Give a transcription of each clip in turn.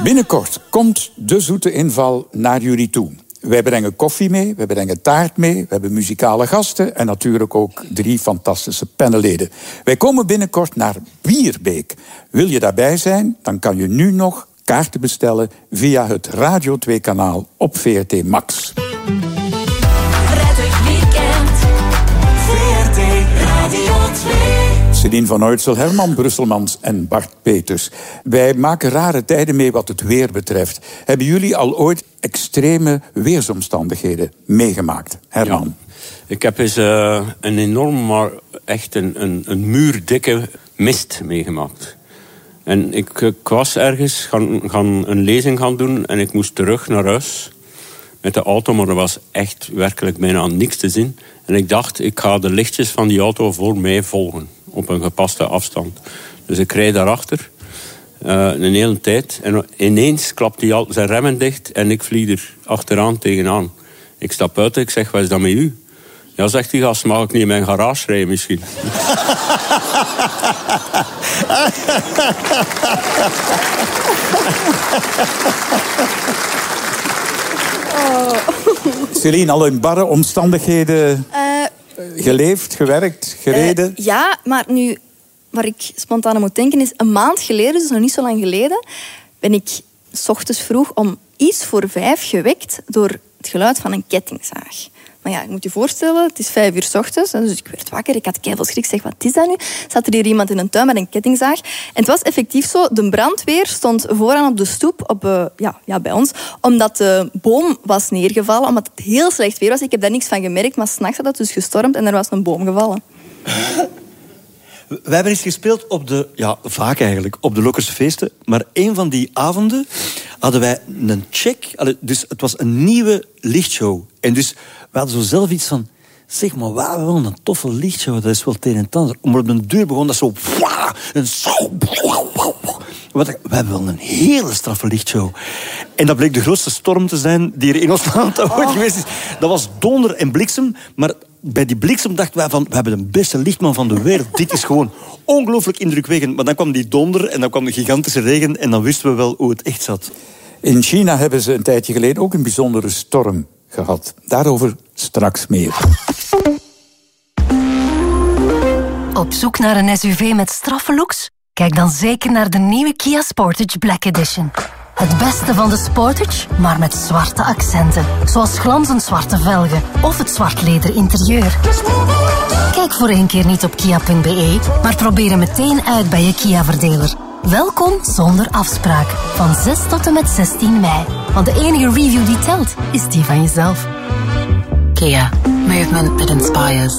Binnenkort komt de zoete inval naar jullie toe. Wij brengen koffie mee, wij brengen taart mee, we hebben muzikale gasten en natuurlijk ook 3 fantastische panelleden. Wij komen binnenkort naar Bierbeek. Wil je daarbij zijn, dan kan je nu nog kaarten bestellen via het Radio 2-kanaal op VRT Max. Prettig weekend, VRT Radio 2. Céline van Uytsel, Herman Brusselmans en Bart Peters. Wij maken rare tijden mee wat het weer betreft. Hebben jullie al ooit extreme weersomstandigheden meegemaakt, Herman? Ja. Ik heb eens een enorm, maar echt een muurdikke mist meegemaakt. En ik was ergens gaan een lezing gaan doen en ik moest terug naar huis met de auto, maar er was echt werkelijk bijna niks te zien. En ik dacht, ik ga de lichtjes van die auto voor mij volgen op een gepaste afstand. Dus ik rijd daarachter een hele tijd en ineens klapt hij al zijn remmen dicht en ik vlieg er achteraan tegenaan. Ik stap uit en ik zeg, wat is dat met u? Ja, zegt die gast, mag ik niet in mijn garage rijden misschien? Céline, al in barre omstandigheden geleefd, gewerkt, gereden? Ja, maar nu, waar ik spontaan aan moet denken is, een maand geleden, dus nog niet zo lang geleden, ben ik 's ochtends vroeg om iets voor 5 gewekt door het geluid van een kettingzaag. Maar ja, ik moet je voorstellen, het is 5 uur 's ochtends, dus ik werd wakker, ik had keiveel schrik, ik zeg, wat is dat nu? Zat er hier iemand in een tuin met een kettingzaag? En het was effectief zo, de brandweer stond vooraan op de stoep bij ons, omdat de boom was neergevallen, omdat het heel slecht weer was. Ik heb daar niks van gemerkt, maar 's nachts had het dus gestormd en er was een boom gevallen. We hebben eens gespeeld vaak eigenlijk, op de Lokkerse feesten. Maar een van die avonden hadden wij een check. Dus het was een nieuwe lichtshow. En dus we hadden zo zelf iets van, zeg maar, we hebben wel een toffe lichtshow. Dat is wel het een en het ander. Maar op de deur begon dat zo... En zo... We hebben wel een hele straffe lichtshow. En dat bleek de grootste storm te zijn die er in ons land ooit geweest is. Dat was donder en bliksem, maar... Bij die bliksem dachten wij van, we hebben de beste lichtman van de wereld. Dit is gewoon ongelooflijk indrukwekkend. Maar dan kwam die donder en dan kwam de gigantische regen en dan wisten we wel hoe het echt zat. In China hebben ze een tijdje geleden ook een bijzondere storm gehad. Daarover straks meer. Op zoek naar een SUV met straffe looks? Kijk dan zeker naar de nieuwe Kia Sportage Black Edition. Het beste van de Sportage, maar met zwarte accenten. Zoals glanzend zwarte velgen of het zwart leder interieur. Kijk voor 1 keer niet op kia.be, maar probeer hem meteen uit bij je Kia-verdeler. Welkom zonder afspraak. Van 6 tot en met 16 mei. Want de enige review die telt, is die van jezelf. Kia. Movement that inspires.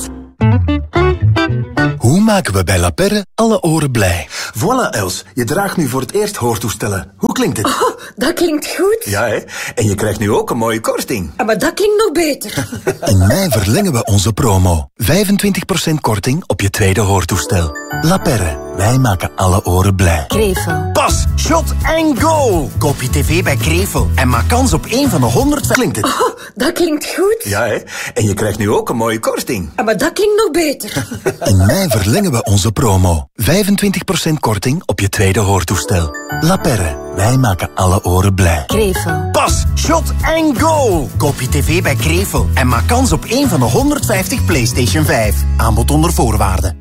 Hoe maken we bij La Perre alle oren blij? Voilà, Els. Je draagt nu voor het eerst hoortoestellen. Hoe klinkt het? Oh, dat klinkt goed. Ja, hè? En je krijgt nu ook een mooie korting. Maar dat klinkt nog beter. In mei verlengen we onze promo. 25% korting op je tweede hoortoestel. La Perre. Wij maken alle oren blij. Krevel. Pas, shot en go! Koop je tv bij Krevel en maak kans op 1 van de 100... Klinkt het? Oh, dat klinkt goed. Ja, hè? En je krijgt nu ook een mooie korting. Maar dat klinkt nog beter. In mei verlengen we onze promo. 25% korting op je tweede hoortoestel. La Perre. Wij maken alle oren blij. Krevel. Pas, shot en go! Koop je tv bij Krevel en maak kans op 1 van de 150 PlayStation 5. Aanbod onder voorwaarden.